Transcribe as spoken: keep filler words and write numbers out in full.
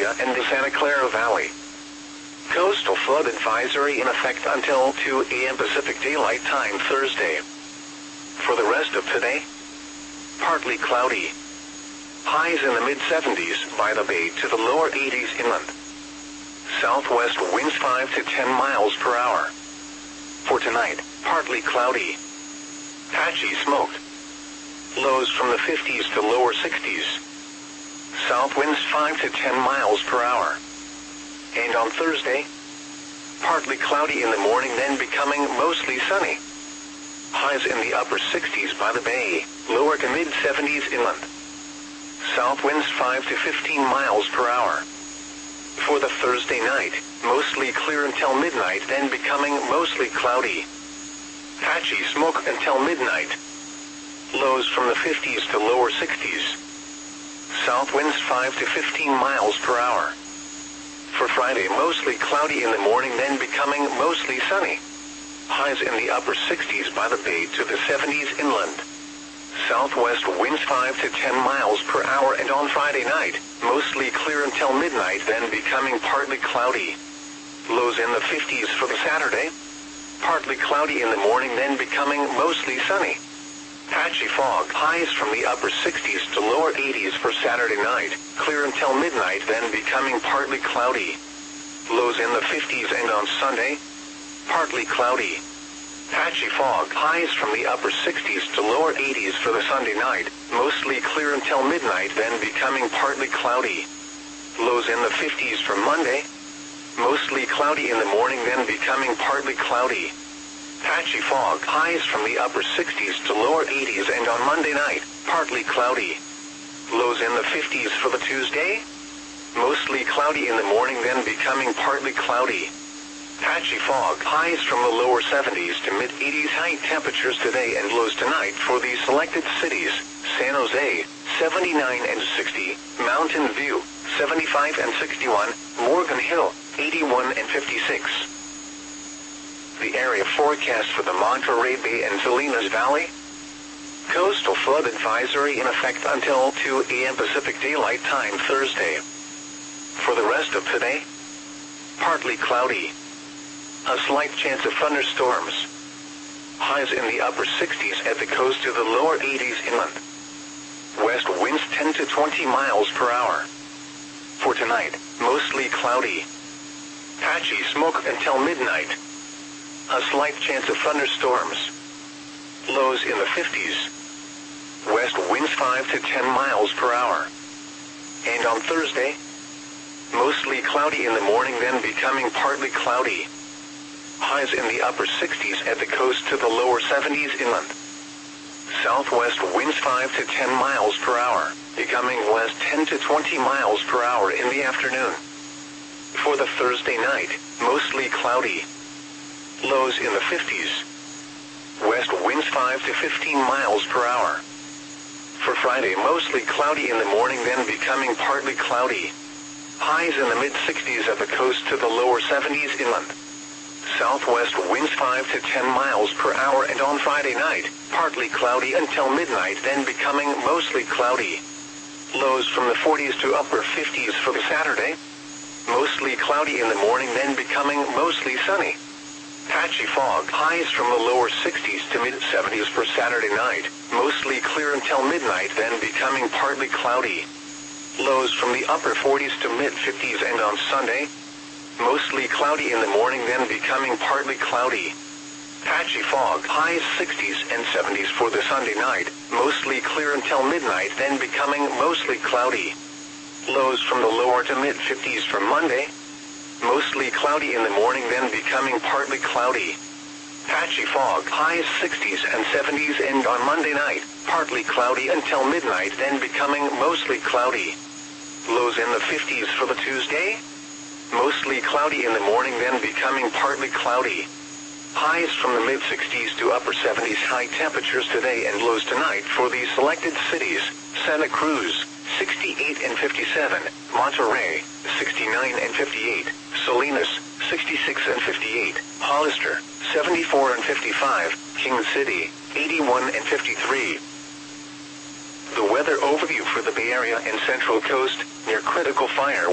Area and the Santa Clara Valley. Coastal flood advisory in effect until two A M Pacific Daylight Time Thursday. For the rest of today, partly cloudy. Highs in the mid seventies by the bay to the lower eighties inland. Southwest winds five to ten miles per hour. For tonight, partly cloudy. Patchy smoke. Lows from the fifties to lower sixties. South winds five to ten miles per hour. And on Thursday, partly cloudy in the morning, then becoming mostly sunny. Highs in the upper sixties by the bay, lower to mid seventies inland. South winds five to fifteen miles per hour. For the Thursday night, mostly clear until midnight, then becoming mostly cloudy. Patchy smoke until midnight. Lows from the fifties to lower sixties. South winds five to fifteen miles per hour. For Friday, mostly cloudy in the morning, then becoming mostly sunny. Highs in the upper sixties by the bay to the seventies inland. Southwest winds five to ten miles per hour, and on Friday night, mostly clear until midnight, then becoming partly cloudy. Lows in the fifties for the Saturday. Partly cloudy in the morning, then becoming mostly sunny. Patchy fog. Highs from the upper sixties to lower eighties for Saturday night. Clear until midnight, then becoming partly cloudy. Lows in the fifties, and on Sunday, partly cloudy. Patchy fog. Highs from the upper sixties to lower eighties for the Sunday night. Mostly clear until midnight, then becoming partly cloudy. Lows in the fifties for Monday. Mostly cloudy in the morning, then becoming partly cloudy. Patchy fog. Highs from the upper sixties to lower eighties, and on Monday night, partly cloudy. Lows in the fifties for the Tuesday. Mostly cloudy in the morning, then becoming partly cloudy. Patchy fog. Highs from the lower seventies to mid eighties. High temperatures today and lows tonight for the selected cities: San Jose, seventy-nine and sixty, Mountain View, seventy-five and sixty-one, Morgan Hill, eighty-one and fifty-six. The area forecast for the Monterey Bay and Salinas Valley. Coastal flood advisory in effect until two A M Pacific Daylight Time Thursday. For the rest of today, partly cloudy. A slight chance of thunderstorms. Highs in the upper sixties at the coast to the lower eighties inland. West winds ten to twenty miles per hour. For tonight, mostly cloudy. Patchy smoke until midnight. A slight chance of thunderstorms. Lows in the fifties. West winds five to ten miles per hour. And on Thursday, mostly cloudy in the morning, then becoming partly cloudy. Highs in the upper sixties at the coast to the lower seventies inland. Southwest winds five to ten miles per hour, becoming west ten to twenty miles per hour in the afternoon. For the Thursday night, mostly cloudy. Lows in the fifties. West winds five to fifteen miles per hour. For Friday, mostly cloudy in the morning, then becoming partly cloudy. Highs in the mid sixties at the coast to the lower seventies inland. Southwest winds five to ten miles per hour, and on Friday night, partly cloudy until midnight, then becoming mostly cloudy. Lows from the forties to upper fifties for the Saturday. Mostly cloudy in the morning, then becoming mostly sunny. Patchy fog. Highs from the lower sixties to mid seventies for Saturday night. Mostly clear until midnight, then becoming partly cloudy. Lows from the upper forties to mid fifties, and on Sunday, mostly cloudy in the morning, then becoming partly cloudy. Patchy fog. Highs sixties and seventies for the Sunday night. Mostly clear until midnight, then becoming mostly cloudy. Lows from the lower to mid fifties for Monday. Mostly cloudy in the morning, then becoming partly cloudy. Patchy fog. Highs sixties and seventies, and on Monday night, partly cloudy until midnight, then becoming mostly cloudy. Lows in the fifties for the Tuesday. Mostly cloudy in the morning, then becoming partly cloudy. Highs from the mid sixties to upper seventies. High temperatures today and lows tonight for the selected cities: Santa Cruz, sixty-eight and fifty-seven, Monterey, sixty-nine and fifty-eight, Salinas, sixty-six and fifty-eight, Hollister, seventy-four and fifty-five, King City, eighty-one and fifty-three. The weather overview for the Bay Area and Central Coast: near critical fire